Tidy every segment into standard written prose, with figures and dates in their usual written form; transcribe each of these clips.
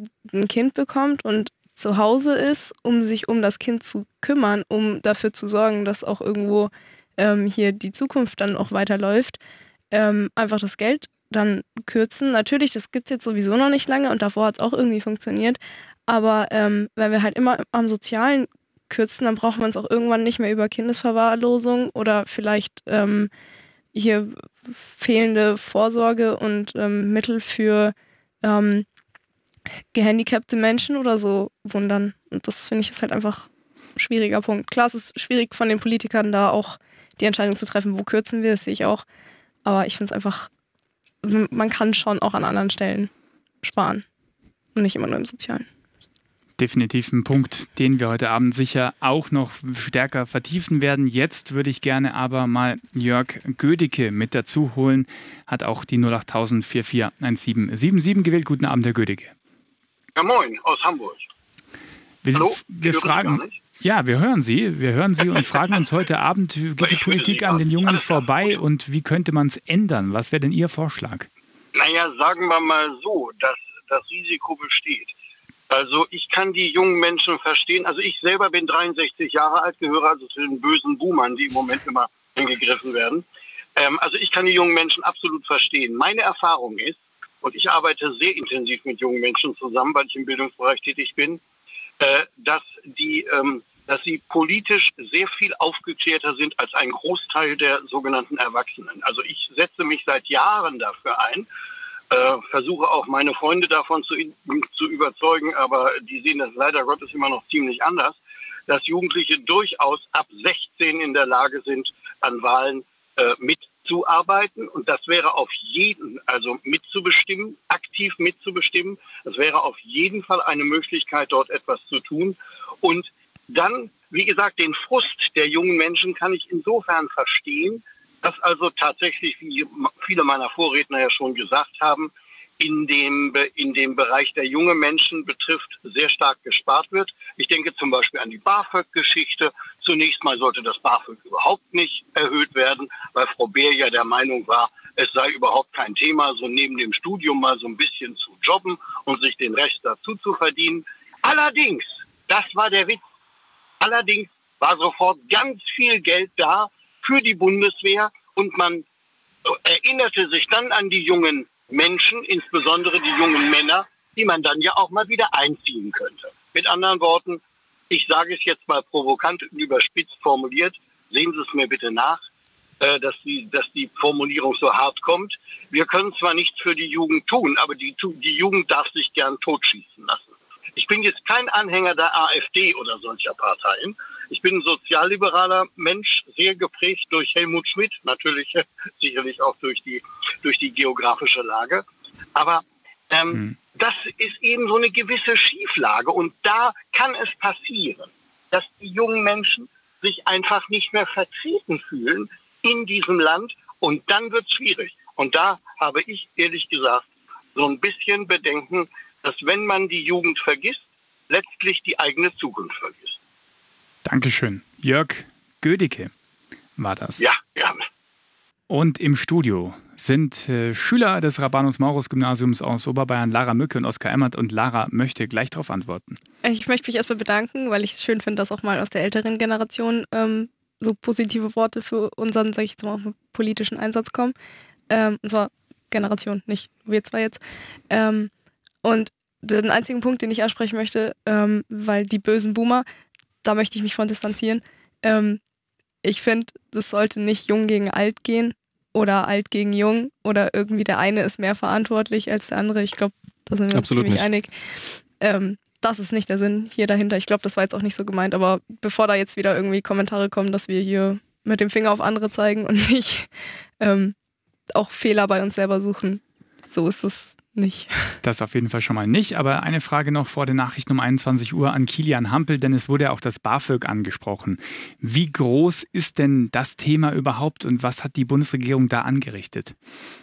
ein Kind bekommt und zu Hause ist, um sich um das Kind zu kümmern, um dafür zu sorgen, dass auch irgendwo hier die Zukunft dann auch weiterläuft, einfach das Geld dann kürzen. Natürlich, das gibt es jetzt sowieso noch nicht lange und davor hat es auch irgendwie funktioniert, aber wenn wir halt immer am Sozialen kürzen, dann braucht man es auch irgendwann nicht mehr über Kindesverwahrlosung oder vielleicht hier fehlende Vorsorge und Mittel für gehandicapte Menschen oder so wundern. Und das finde ich ist halt einfach ein schwieriger Punkt. Klar, es ist schwierig von den Politikern da auch die Entscheidung zu treffen, wo kürzen wir, das sehe ich auch. Aber ich finde es einfach, man kann schon auch an anderen Stellen sparen. Und nicht immer nur im Sozialen. Definitiv ein Punkt, den wir heute Abend sicher auch noch stärker vertiefen werden. Jetzt würde ich gerne aber mal Jörg Gödicke mit dazu holen. Hat auch die 08000 441777 gewählt. Guten Abend, Herr Gödicke. Ja, moin, aus Hamburg. Hallo? Wir fragen, ja, wir hören Sie und fragen uns heute Abend, geht die Politik an den Jungen vorbei und wie könnte man es ändern? Was wäre denn Ihr Vorschlag? Naja, sagen wir mal so, dass das Risiko besteht. Also ich kann die jungen Menschen verstehen. Also ich selber bin 63 Jahre alt, gehöre also zu den bösen Boomern, die im Moment immer angegriffen werden. Also ich kann die jungen Menschen absolut verstehen. Meine Erfahrung ist, und ich arbeite sehr intensiv mit jungen Menschen zusammen, weil ich im Bildungsbereich tätig bin, dass sie politisch sehr viel aufgeklärter sind als ein Großteil der sogenannten Erwachsenen. Also ich setze mich seit Jahren dafür ein, versuche auch meine Freunde davon zu überzeugen, aber die sehen das leider Gottes immer noch ziemlich anders, dass Jugendliche durchaus ab 16 in der Lage sind, an Wahlen mitzuarbeiten. Und das wäre auf jeden, also mitzubestimmen, aktiv mitzubestimmen. Das wäre auf jeden Fall eine Möglichkeit, dort etwas zu tun. Und dann, wie gesagt, den Frust der jungen Menschen kann ich insofern verstehen, dass also tatsächlich, wie viele meiner Vorredner ja schon gesagt haben, in dem Bereich der jungen Menschen betrifft, sehr stark gespart wird. Ich denke zum Beispiel an die BAföG-Geschichte. Zunächst mal sollte das BAföG überhaupt nicht erhöht werden, weil Frau Beer ja der Meinung war, es sei überhaupt kein Thema, so neben dem Studium mal so ein bisschen zu jobben und sich den Rest dazu zu verdienen. Allerdings, das war der Witz, allerdings war sofort ganz viel Geld da für die Bundeswehr und man erinnerte sich dann an die jungen Menschen, insbesondere die jungen Männer, die man dann ja auch mal wieder einziehen könnte. Mit anderen Worten, ich sage es jetzt mal provokant und überspitzt formuliert, sehen Sie es mir bitte nach, dass die Formulierung so hart kommt. Wir können zwar nichts für die Jugend tun, aber die Jugend darf sich gern totschießen lassen. Ich bin jetzt kein Anhänger der AfD oder solcher Parteien. Ich bin ein sozialliberaler Mensch, sehr geprägt durch Helmut Schmidt, natürlich sicherlich auch durch die geografische Lage. Aber das ist eben so eine gewisse Schieflage. Und da kann es passieren, dass die jungen Menschen sich einfach nicht mehr vertreten fühlen in diesem Land. Und dann wird es schwierig. Und da habe ich ehrlich gesagt so ein bisschen Bedenken, dass wenn man die Jugend vergisst, letztlich die eigene Zukunft vergisst. Dankeschön. Jörg Gödicke war das. Ja, gerne. Und im Studio sind Schüler des Rabanus-Maurus-Gymnasiums aus Oberbayern, Lara Mücke und Oskar Emmert. Und Lara möchte gleich darauf antworten. Ich möchte mich erstmal bedanken, weil ich es schön finde, dass auch mal aus der älteren Generation so positive Worte für unseren, sage ich jetzt mal, auch politischen Einsatz kommen. Und zwar Generation, nicht wir zwei jetzt. Und den einzigen Punkt, den ich ansprechen möchte, weil die bösen Boomer, da möchte ich mich von distanzieren. Ich finde, das sollte nicht jung gegen alt gehen oder alt gegen jung oder irgendwie der eine ist mehr verantwortlich als der andere. Ich glaube, da sind wir uns ziemlich einig. Das ist nicht der Sinn hier dahinter. Ich glaube, das war jetzt auch nicht so gemeint, aber bevor da jetzt wieder irgendwie Kommentare kommen, dass wir hier mit dem Finger auf andere zeigen und nicht auch Fehler bei uns selber suchen, so ist es nicht. Das auf jeden Fall schon mal nicht. Aber eine Frage noch vor den Nachrichten um 21 Uhr an Kilian Hampel, denn es wurde ja auch das BAföG angesprochen. Wie groß ist denn das Thema überhaupt und was hat die Bundesregierung da angerichtet?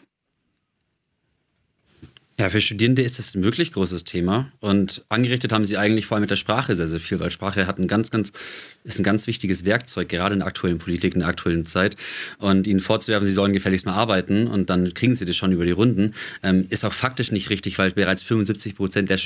Ja, für Studierende ist das ein wirklich großes Thema und angerichtet haben sie eigentlich vor allem mit der Sprache sehr, sehr viel, weil Sprache hat ist ein ganz wichtiges Werkzeug, gerade in der aktuellen Politik, in der aktuellen Zeit, und ihnen vorzuwerfen, sie sollen gefälligst mal arbeiten und dann kriegen sie das schon über die Runden, ist auch faktisch nicht richtig, weil bereits 75% der